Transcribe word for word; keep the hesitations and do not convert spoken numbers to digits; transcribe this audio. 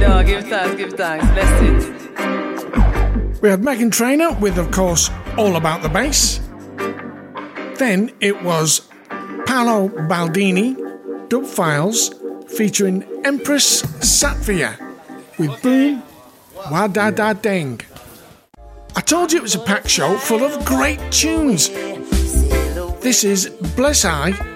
No, give thanks, give thanks. Bless it. We had Meghan Trainor with, of course, All About the Bass. Then it was Paolo Baldini, Dub Files, featuring Empress Satvia with Boom Wa Da Da Deng. I told you it was a packed show full of great tunes. This is Bless I